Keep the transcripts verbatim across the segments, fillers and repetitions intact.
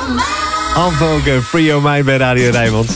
En Vogue, Free Your Mind bij Radio Rijnmond.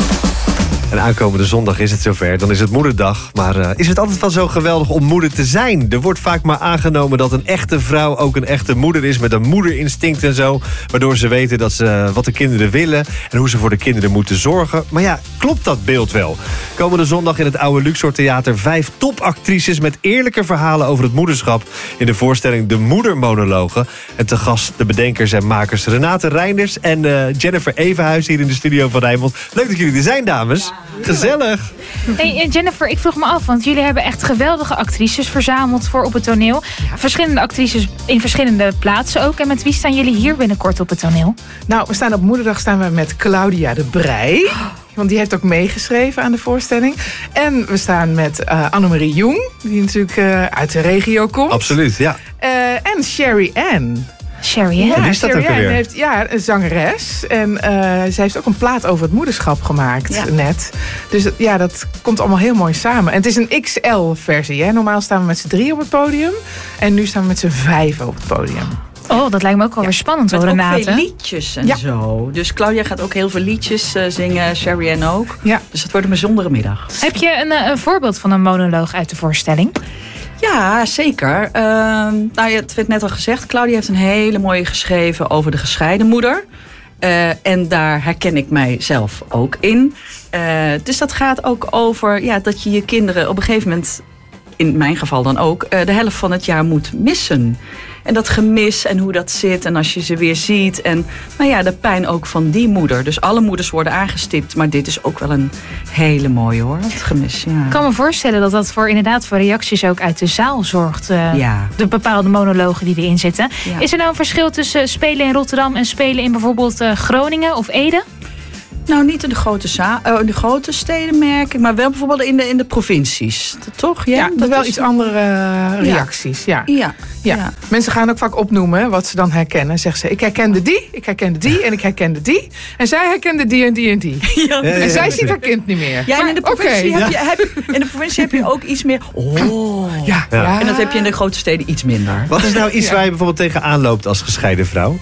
En aankomende zondag is het zover, dan is het moederdag. Maar uh, is het altijd wel zo geweldig om moeder te zijn? Er wordt vaak maar aangenomen dat een echte vrouw ook een echte moeder is... met een moederinstinct en zo. Waardoor ze weten dat ze, uh, wat de kinderen willen... en hoe ze voor de kinderen moeten zorgen. Maar ja, klopt dat beeld wel? Komende zondag in het oude Luxor Theater... vijf topactrices met eerlijke verhalen over het moederschap... in de voorstelling De Moedermonologen. En te gast de bedenkers en makers Renate Reinders... en uh, Jennifer Evenhuis hier in de studio van Rijnmond. Leuk dat jullie er zijn, dames. Ja. Gezellig. Hey Jennifer, ik vroeg me af, want jullie hebben echt geweldige actrices verzameld voor op het toneel. Ja. Verschillende actrices in verschillende plaatsen ook. En met wie staan jullie hier binnenkort op het toneel? Nou, we staan op Moederdag staan we met Claudia de Breij. Want die heeft ook meegeschreven aan de voorstelling. En we staan met uh, Annemarie Jong, die natuurlijk uh, uit de regio komt. Absoluut, ja. Uh, en Sherry Ann. Sherry Ann? Ja, wie is dat Sherry ook alweer? Ann heeft, ja, een zangeres. En uh, zij heeft ook een plaat over het moederschap gemaakt, ja. net. Dus ja, dat komt allemaal heel mooi samen. En het is een X L-versie. Hè? Normaal staan we met z'n drie op het podium. En nu staan we met z'n vijf op het podium. Oh, dat lijkt me ook wel ja. weer spannend hoor, Renate. Met ook veel liedjes en ja. zo. Dus Claudia gaat ook heel veel liedjes uh, zingen, Sherry Ann ook. Ja. Dus het wordt een bijzondere middag. Heb je een, een voorbeeld van een monoloog uit de voorstelling? Ja, zeker. Uh, nou, het werd net al gezegd. Claudia heeft een hele mooie geschreven over de gescheiden moeder. Uh, en daar herken ik mijzelf ook in. Uh, dus dat gaat ook over ja, dat je je kinderen op een gegeven moment... in mijn geval dan ook, uh, de helft van het jaar moet missen. En dat gemis en hoe dat zit en als je ze weer ziet. En nou ja, de pijn ook van die moeder. Dus alle moeders worden aangestipt. Maar dit is ook wel een hele mooie hoor, het gemis. Ja. Ik kan me voorstellen dat dat voor inderdaad voor reacties ook uit de zaal zorgt. Uh, ja. De bepaalde monologen die erin zitten. Ja. Is er nou een verschil tussen spelen in Rotterdam en spelen in bijvoorbeeld uh, Groningen of Ede? Nou, niet in de grote, za- uh, de grote steden merk ik, maar wel bijvoorbeeld in de, in de provincies. Toch? Ja, ja dat wel is... iets andere uh, reacties. Ja. Ja. Ja. Ja. ja. Mensen gaan ook vaak opnoemen wat ze dan herkennen. Zeggen ze, ik herkende die, ik herkende die en ik herkende die. En zij herkende die en die en die. Ja. Ja, ja, ja, en zij ja, ziet haar kind niet meer. Ja, en in de provincie, okay. heb, je, heb, je, in de provincie heb je ook iets meer... Oh. Ja. Ja. Ja. En dat heb je in de grote steden iets minder. Wat is nou iets ja. waar je bijvoorbeeld tegenaan loopt als gescheiden vrouw?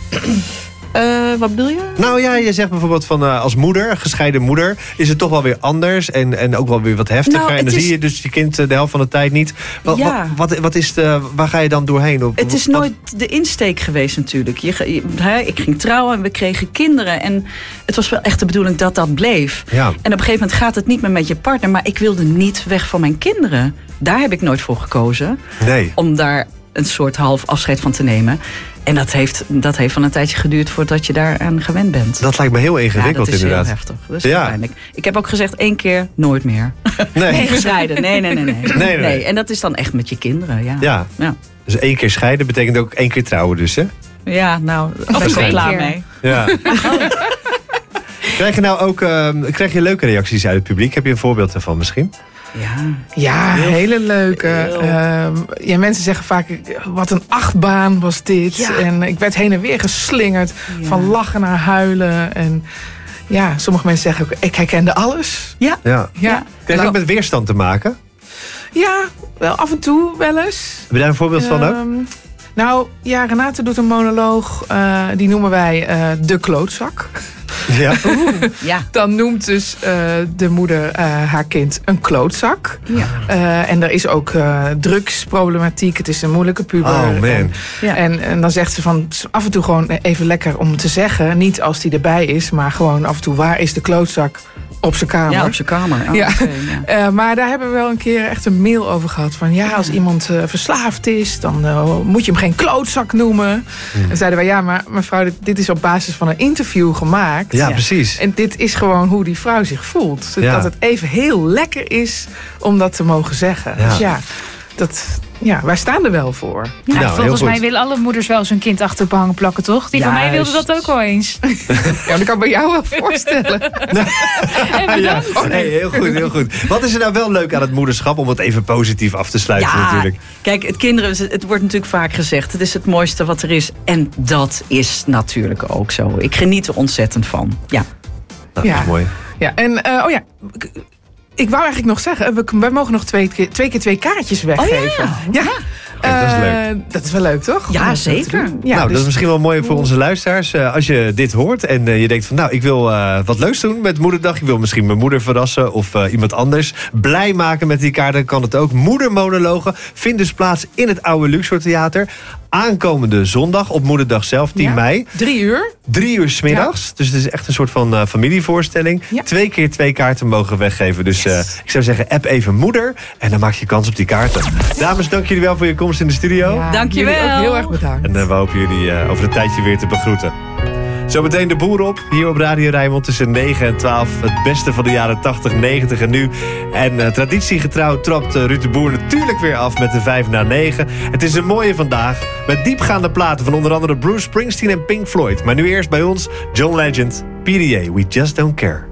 Uh, wat bedoel je? Nou ja, je zegt bijvoorbeeld van uh, als moeder, gescheiden moeder, is het toch wel weer anders en, en ook wel weer wat heftiger. Nou, en dan is... zie je dus je kind de helft van de tijd niet. Wat, ja. wat, wat, wat is de, waar ga je dan doorheen? Of, het is wat... nooit de insteek geweest natuurlijk. Je, je, he, ik ging trouwen en we kregen kinderen. En het was wel echt de bedoeling dat dat bleef. Ja. En op een gegeven moment gaat het niet meer met je partner. Maar ik wilde niet weg van mijn kinderen. Daar heb ik nooit voor gekozen. Nee. Om daar een soort half afscheid van te nemen. En dat heeft, dat heeft van een tijdje geduurd voordat je daaraan gewend bent. Dat lijkt me heel ingewikkeld ja, dat is inderdaad. Heel heftig. Dat is ja. heel pijnlijk. Ik heb ook gezegd één keer nooit meer. Nee. nee, gescheiden. Nee, nee, nee, nee. nee, nee, nee. En dat is dan echt met je kinderen. Ja. Ja. ja. Dus één keer scheiden betekent ook één keer trouwen dus, hè? Ja, nou, daar ben ik er klaar mee. Ja. Krijg je nou ook uh, krijg je leuke reacties uit het publiek? Heb je een voorbeeld daarvan misschien? Ja, ja heel, hele leuke. Heel... Uh, ja, mensen zeggen vaak, wat een achtbaan was dit. Ja. En ik werd heen en weer geslingerd. Ja. Van lachen naar huilen. En ja, sommige mensen zeggen ook, ik herkende alles. Ja. ja. ja. Krijg je ook met weerstand te maken? Ja, wel af en toe wel eens. Heb je daar een voorbeeld uh, van ook? Nou, ja, Renate doet een monoloog. Uh, die noemen wij uh, de klootzak. Ja. Oeh, ja. Dan noemt dus uh, de moeder uh, haar kind een klootzak. Ja. Uh, en er is ook uh, drugsproblematiek. Het is een moeilijke puber. Oh man. En, ja. en, en dan zegt ze van af en toe gewoon even lekker om te zeggen. Niet als die erbij is, maar gewoon af en toe waar is de klootzak? Op zijn kamer. Ja, op zijn kamer. Oh, ja. Okay, ja. Uh, maar daar hebben we wel een keer echt een mail over gehad. Van ja, als iemand uh, verslaafd is, dan uh, moet je hem geen klootzak noemen. Hmm. En zeiden wij, ja, maar mevrouw, dit, dit is op basis van een interview gemaakt. Ja, ja, precies. En dit is gewoon hoe die vrouw zich voelt. Ja. Dat het even heel lekker is om dat te mogen zeggen. Ja. Dus ja, dat... Ja, wij staan er wel voor. Ja, nou, volgens mij willen alle moeders wel zijn kind achter op hangen plakken, toch? Die Juist. Van mij wilde dat ook wel eens. Ja, dat kan ik bij jou wel voorstellen. En ja. Oh, nee, heel goed, heel goed. Wat is er nou wel leuk aan het moederschap, om het even positief af te sluiten ja, natuurlijk? Kijk, het kinderen, het wordt natuurlijk vaak gezegd, het is het mooiste wat er is. En dat is natuurlijk ook zo. Ik geniet er ontzettend van. Ja. Dat ja. is mooi. Ja, en uh, oh ja... Ik wou eigenlijk nog zeggen, we, we mogen nog twee, twee keer twee kaartjes weggeven. Oh ja, ja. ja, Kijk, dat is leuk. Uh, dat is wel leuk, toch? Ja, zeker. Ja, nou, dus... dat is misschien wel mooi voor onze luisteraars. Uh, als je dit hoort en uh, je denkt van... nou, ik wil uh, wat leuks doen met Moederdag. Ik wil misschien mijn moeder verrassen of uh, iemand anders blij maken met die kaarten. Kan het ook. Moedermonologen vindt dus plaats in het oude Luxor Theater. Aankomende zondag op Moederdag zelf, tien mei. Drie uur. Drie uur 's middags. Ja. Dus het is echt een soort van uh, familievoorstelling. Ja. Twee keer twee kaarten mogen we weggeven. Dus yes. uh, ik zou zeggen, app even moeder. En dan maak je kans op die kaarten. Dames, dank jullie wel voor je komst in de studio. Ja, dank je wel. Ook heel erg bedankt. En uh, we hopen jullie uh, over een tijdje weer te begroeten. Zometeen de boer op, hier op Radio Rijnmond tussen negen en twaalf. Het beste van de jaren tachtig, negentig en nu. En uh, traditiegetrouw trapt uh, Ruud de Boer natuurlijk weer af met de vijf na negen. Het is een mooie vandaag met diepgaande platen van onder andere Bruce Springsteen en Pink Floyd. Maar nu eerst bij ons John Legend, P D A, We Just Don't Care.